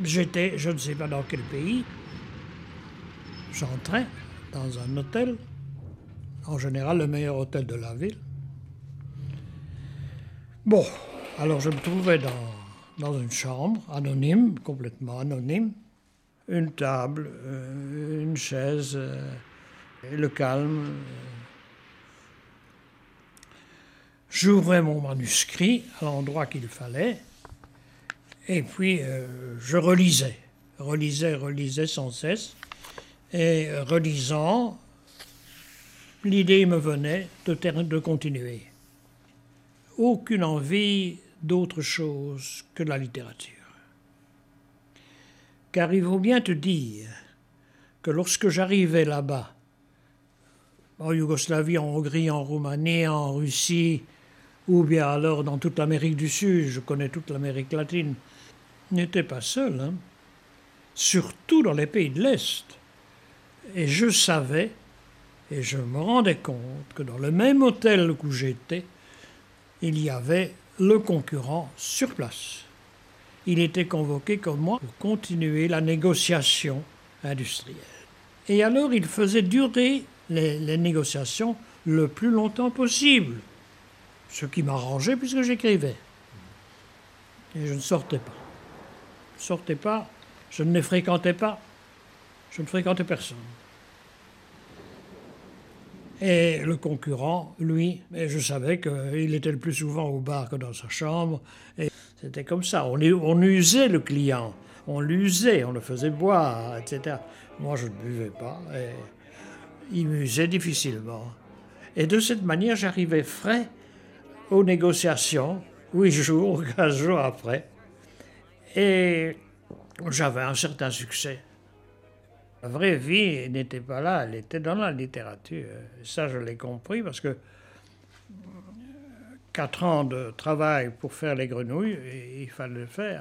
J'étais, je ne sais pas dans quel pays, j'entrais dans un hôtel, en général le meilleur hôtel de la ville. Bon, alors je me trouvais dans une chambre, anonyme, complètement anonyme, une table, une chaise, le calme. J'ouvrais mon manuscrit à l'endroit qu'il fallait, et puis je relisais sans cesse, et relisant, l'idée me venait de continuer. Aucune envie d'autre chose que de la littérature. Car il faut bien te dire que lorsque j'arrivais là-bas, en Yougoslavie, en Hongrie, en Roumanie, en Russie, ou bien alors dans toute l'Amérique du Sud, je connais toute l'Amérique latine, je n'étais pas seul, hein. Surtout dans les pays de l'Est. Et je savais, et je me rendais compte que dans le même hôtel où j'étais, il y avait le concurrent sur place. Il était convoqué comme moi pour continuer la négociation industrielle. Et alors il faisait durer les négociations le plus longtemps possible, ce qui m'arrangeait puisque j'écrivais. Et je ne sortais pas. Je ne sortais pas, je ne les fréquentais pas, je ne fréquentais personne. Et le concurrent, lui, je savais qu'il était le plus souvent au bar que dans sa chambre. Et c'était comme ça. On usait le client. On l'usait, on le faisait boire, etc. Moi, je ne buvais pas. Et il m'usait difficilement. Et de cette manière, j'arrivais frais aux négociations, 8 jours, 15 jours après. Et j'avais un certain succès. La vraie vie n'était pas là, elle était dans la littérature. Et ça, je l'ai compris parce que 4 ans de travail pour faire les grenouilles, il fallait le faire.